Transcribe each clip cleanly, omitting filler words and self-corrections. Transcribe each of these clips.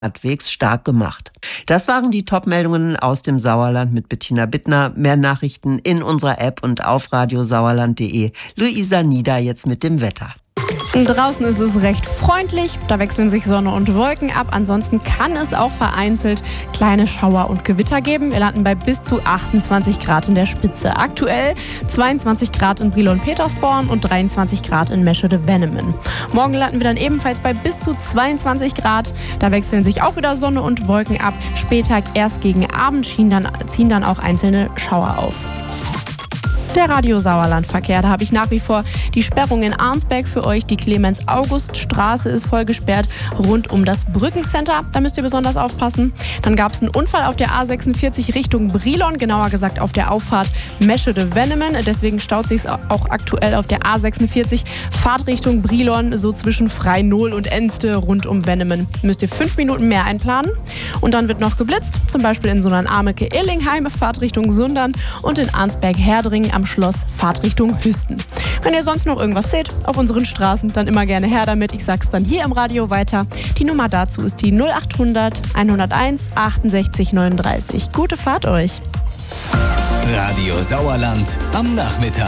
Radwegs stark gemacht. Das waren die Top-Meldungen aus dem Sauerland mit Bettina Bittner. Mehr Nachrichten in unserer App und auf radiosauerland.de. Luisa Nieder jetzt mit dem Wetter. Draußen ist es recht freundlich, da wechseln sich Sonne und Wolken ab. Ansonsten kann es auch vereinzelt kleine Schauer und Gewitter geben. Wir landen bei bis zu 28 Grad in der Spitze. Aktuell 22 Grad in Brilon und Petersborn und 23 Grad in Meschede-Wennemen. Morgen landen wir dann ebenfalls bei bis zu 22 Grad. Da wechseln sich auch wieder Sonne und Wolken ab. Später erst gegen Abend ziehen dann auch einzelne Schauer auf. Der Radio-Sauerland-Verkehr. Da habe ich nach wie vor die Sperrung in Arnsberg für euch. Die Clemens-August-Straße ist voll gesperrt rund um das Brückencenter. Da müsst ihr besonders aufpassen. Dann gab es einen Unfall auf der A46 Richtung Brilon, genauer gesagt auf der Auffahrt Meschede-Wennemen. Deswegen staut sich auch aktuell auf der A46 Fahrtrichtung Brilon, so zwischen Frei-Nohl und Enste rund um Wennemen. Müsst ihr 5 Minuten mehr einplanen. Und dann wird noch geblitzt, zum Beispiel in Sonnern-Ameke-Illingheim, Fahrtrichtung Sundern und in Arnsberg-Herdringen am Schloss, Fahrtrichtung Hüsten. Wenn ihr sonst noch irgendwas seht auf unseren Straßen, dann immer gerne her damit. Ich sag's dann hier im Radio weiter. Die Nummer dazu ist die 0800 101 68 39. Gute Fahrt euch. Radio Sauerland am Nachmittag.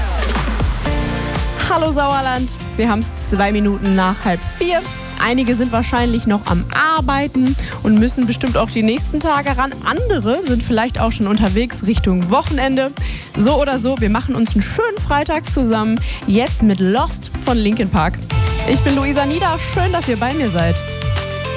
Hallo Sauerland, wir haben es 2 Minuten nach 3:30. Einige sind wahrscheinlich noch am Arbeiten und müssen bestimmt auch die nächsten Tage ran. Andere sind vielleicht auch schon unterwegs Richtung Wochenende. So oder so, wir machen uns einen schönen Freitag zusammen. Jetzt mit Lost von Linkin Park. Ich bin Luisa Nieder. Schön, dass ihr bei mir seid.